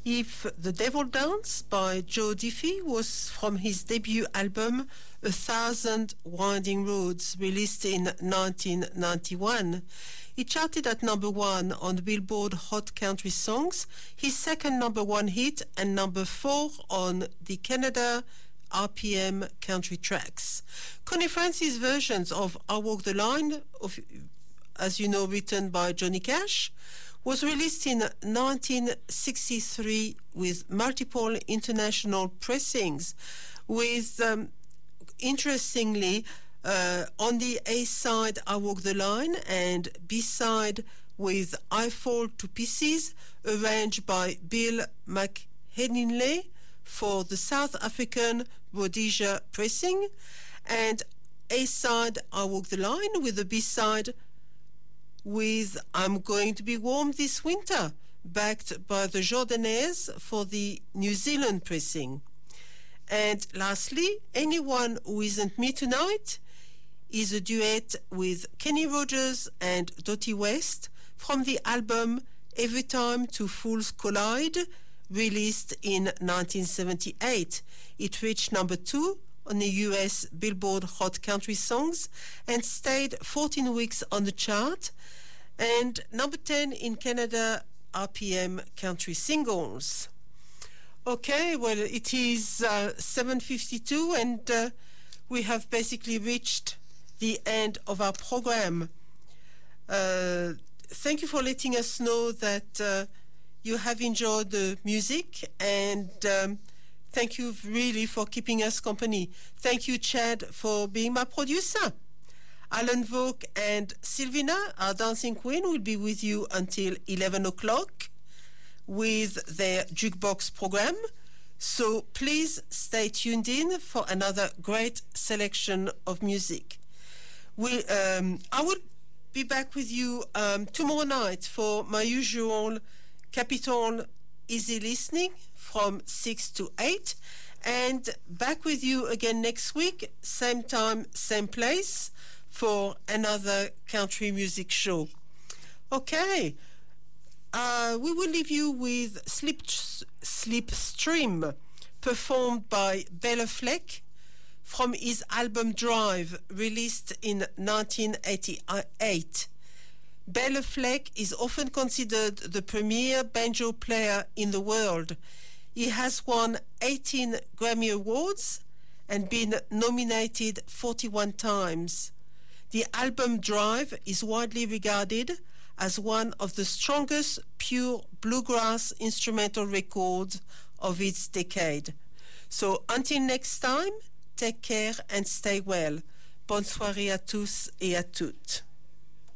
If the Devil Dance by Joe Diffie was from his debut album A Thousand Winding Roads, released in 1991. It charted at number 1 on the Billboard Hot Country Songs, his second number 1 hit, and number 4 on the Canada RPM Country Tracks. Connie Francis' versions of I Walk the Line, as you know, written by Johnny Cash, was released in 1963 with multiple international pressings, with, interestingly, on the A-side I Walk the Line and B-side with I Fall to Pieces, arranged by Bill McHenley for the South African Rhodesia pressing, and A-side I Walk the Line with the B-side with I'm Going to Be Warm This Winter, backed by the Jordanaise for the New Zealand pressing. And lastly, Anyone Who Isn't Me Tonight is a duet with Kenny Rogers and Dottie West from the album Every Time Two Fools Collide, released in 1978. It reached number 2 on the US Billboard Hot Country Songs and stayed 14 weeks on the chart, and number 10 in Canada RPM Country Singles. Okay, well, it is 7:52 and we have basically reached the end of our program. Thank you for letting us know that you have enjoyed the music, and thank you really for keeping us company. Thank you, Chad, for being my producer. Alan Vogt and Sylvina, our dancing queen, will be with you until 11 o'clock with their jukebox program. So please stay tuned in for another great selection of music. I will be back with you tomorrow night for my usual Capitol Easy Listening from 6 to 8, and back with you again next week, same time, same place, for another country music show. Okay, we will leave you with Slipstream, performed by Bela Fleck from his album Drive, released in 1988. Bela Fleck is often considered the premier banjo player in the world. He has won 18 Grammy Awards and been nominated 41 times. The album Drive is widely regarded as one of the strongest pure bluegrass instrumental records of its decade. So until next time, take care and stay well. Bonne soirée à tous et à toutes.